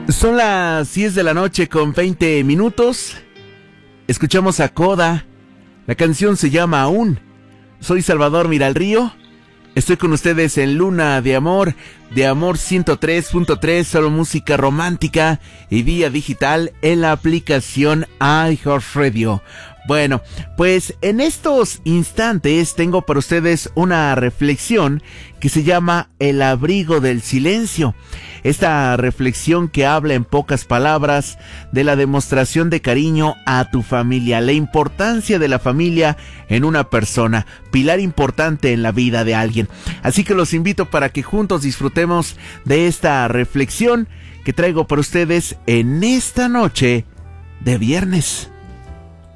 Son las 10 de la noche con 20 minutos. Escuchamos a Coda. La canción se llama Aún. Soy Salvador Miralrío. Estoy con ustedes en Luna de Amor 103.3, solo música romántica y vía digital en la aplicación iHeartRadio. Bueno, pues en estos instantes tengo para ustedes una reflexión que se llama El abrigo del silencio. Esta reflexión que habla en pocas palabras de la demostración de cariño a tu familia, la importancia de la familia en una persona, pilar importante en la vida de alguien. Así que los invito para que juntos disfrutemos de esta reflexión que traigo para ustedes en esta noche de viernes.